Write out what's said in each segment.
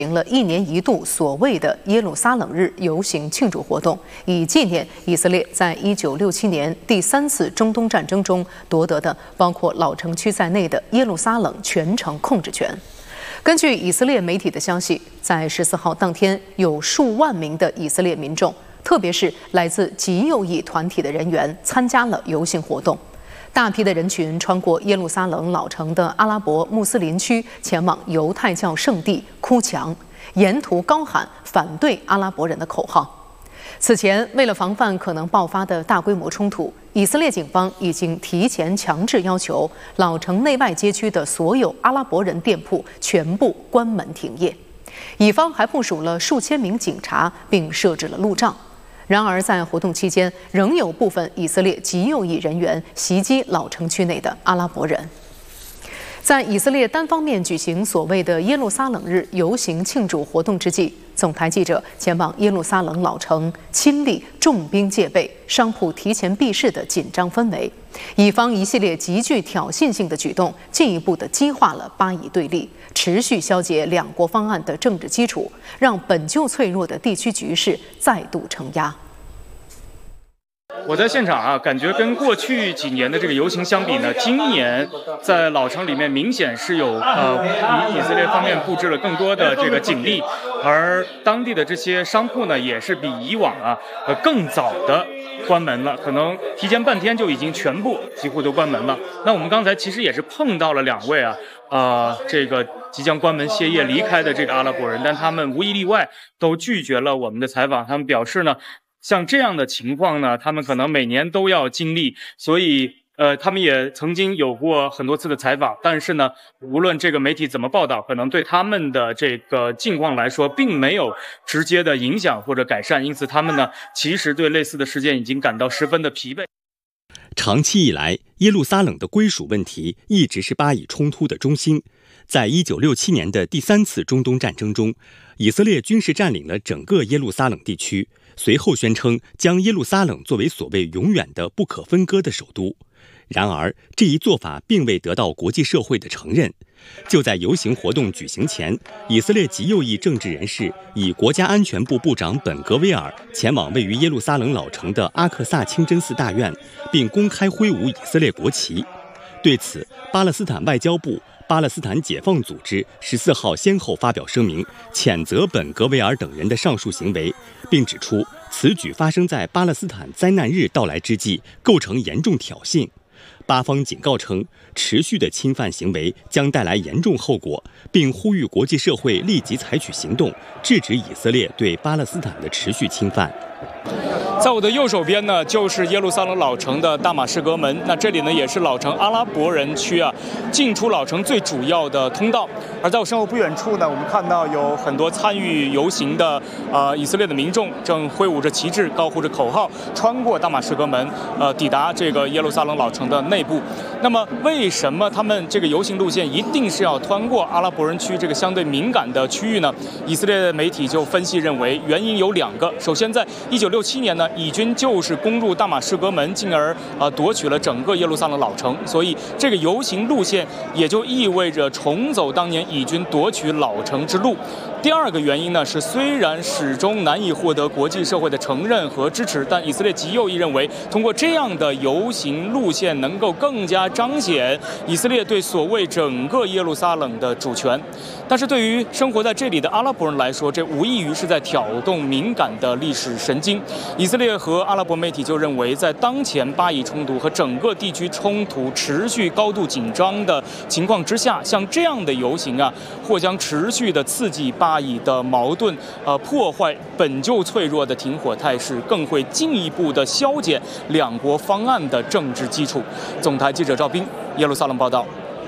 行了1年1度所谓的耶路撒冷日游行庆祝活动，以纪念以色列在1967年第3次中东战争中夺得的包括老城区在内的耶路撒冷全城控制权。根据以色列媒体的消息，在14号当天，有数万名的以色列民众，特别是来自极右翼团体的人员，参加了游行活动。大批的人群穿过耶路撒冷老城的阿拉伯穆斯林区，前往犹太教圣地哭墙，沿途高喊反对阿拉伯人的口号。此前，为了防范可能爆发的大规模冲突，以色列警方已经提前强制要求老城内外街区的所有阿拉伯人店铺全部关门停业。以方还部署了数千名警察，并设置了路障。然而，在活动期间，仍有部分以色列极右翼人员袭击老城区内的阿拉伯人。在以色列单方面举行所谓的耶路撒冷日游行庆祝活动之际，总台记者前往耶路撒冷老城，亲历重兵戒备、商铺提前闭市的紧张氛围。以方一系列极具挑衅性的举动，进一步地激化了巴以对立，持续消解两国方案的政治基础，让本就脆弱的地区局势再度承压。 我在现场感觉跟过去几年的这个游行相比呢，今年在老城里面明显是有以色列方面布置了更多的这个警力，而当地的这些商铺呢，也是比以往更早的关门了，可能提前半天就已经全部几乎都关门了。那我们刚才其实也是碰到了2位这个即将关门歇业离开的这个阿拉伯人，但他们无一例外都拒绝了我们的采访。他们表示呢，像这样的情况呢，他们可能每年都要经历，所以他们也曾经有过很多次的采访，但是呢，无论这个媒体怎么报道，可能对他们的这个境况来说，并没有直接的影响或者改善，因此他们呢，其实对类似的事件已经感到十分的疲惫。 长期以来，耶路撒冷的归属问题一直是巴以冲突的中心。在1967年的第3次中东战争中，以色列军事占领了整个耶路撒冷地区，随后宣称将耶路撒冷作为所谓永远的不可分割的首都。然而，这一做法并未得到国际社会的承认。就在游行活动举行前，以色列极右翼政治人士以国家安全部部长本格威尔前往位于耶路撒冷老城的阿克萨清真寺大院，并公开挥舞以色列国旗。对此，巴勒斯坦外交部、巴勒斯坦解放组织14号先后发表声明，谴责本格威尔等人的上述行为，并指出此举发生在巴勒斯坦灾难日到来之际，构成严重挑衅。巴方警告称，持续的侵犯行为将带来严重后果，并呼吁国际社会立即采取行动，制止以色列对巴勒斯坦的持续侵犯。 在我的右手边呢，就是耶路撒冷老城的大马士革门。那这里呢，也是老城阿拉伯人区进出老城最主要的通道。而在我身后不远处呢，我们看到有很多参与游行的以色列的民众正挥舞着旗帜，高呼着口号，穿过大马士革门，抵达这个耶路撒冷老城的内部。那么，为什么他们这个游行路线一定是要穿过阿拉伯人区这个相对敏感的区域呢？以色列媒体就分析认为，原因有2个。首先，在1967年呢，以军就是攻入大马士革门，进而夺取了整个耶路撒冷老城，所以这个游行路线也就意味着重走当年以军夺取老城之路。第2个原因呢是，虽然始终难以获得国际社会的承认和支持，但以色列极右翼认为，通过这样的游行路线能够更加彰显以色列对所谓整个耶路撒冷的主权。但是对于生活在这里的阿拉伯人来说，这无异于是在挑动敏感的历史神经。以色列和阿拉伯媒体就认为，在当前巴以冲突和整个地区冲突持续高度紧张的情况之下，像这样的游行或将持续的刺激巴以的矛盾，破坏本就脆弱的停火态势，更会进一步的消减两国方案的政治基础。总台记者赵斌，耶路撒冷报道。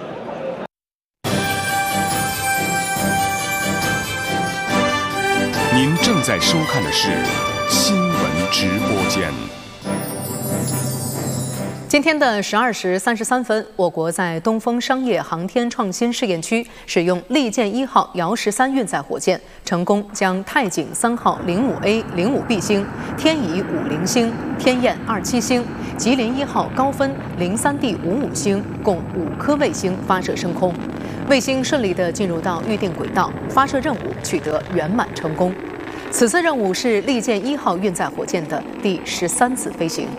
您正在收看的是新闻直播间。 今天的12时33分，我国在东风商业航天创新试验区使用利剑1号遥13运载火箭，成功将太井3号05A、05B 星、天乙50星、天雁27星、吉林1号高分03D 55星共5颗卫星发射升空，卫星顺利地进入到预定轨道，发射任务取得圆满成功。此次任务是利剑1号运载火箭的第13次飞行。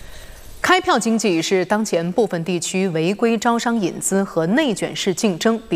开票经济是当前部分地区违规招商引资和内卷式竞争